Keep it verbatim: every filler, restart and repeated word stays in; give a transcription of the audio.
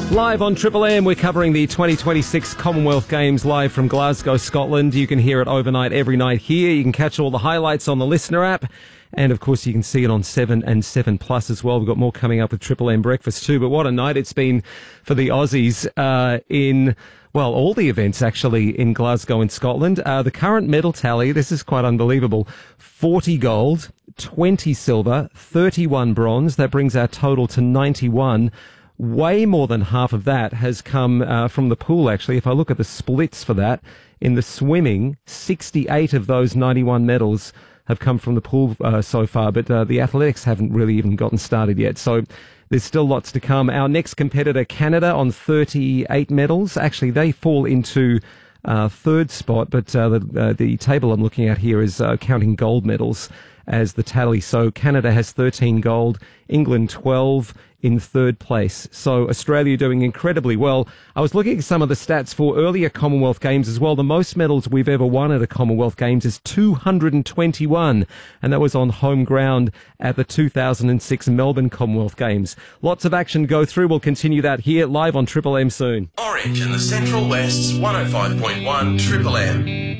Live on Triple M, we're covering the twenty twenty-six Commonwealth Games live from Glasgow, Scotland. You can hear it overnight every night here. You can catch all the highlights on the Listener app. And, of course, you can see it on seven and seven Plus as well. We've got more coming up with Triple M Breakfast too. But what a night it's been for the Aussies uh, in, well, all the events actually in Glasgow in Scotland. Uh, the current medal tally, this is quite unbelievable, forty gold, twenty silver, thirty-one bronze. That brings our total to ninety-one. Way more than half of that has come uh, from the pool, actually. If I look at the splits for that, in the swimming, sixty-eight of those ninety-one medals have come from the pool uh, so far, but uh, the athletics haven't really even gotten started yet. So there's still lots to come. Our next competitor, Canada, on thirty-eight medals. Actually, they fall into uh, third spot, but uh, the, uh, the table I'm looking at here is uh, counting gold medals as the tally. So Canada has thirteen gold, England twelve in third place. So Australia doing incredibly well. I was looking at some of the stats for earlier Commonwealth Games as well. The most medals we've ever won at a Commonwealth Games is two hundred twenty-one, and that was on home ground at the two thousand six Melbourne Commonwealth Games. Lots of action to go through. We'll continue that here live on Triple M soon. Orange in the Central West's one oh five point one Triple M.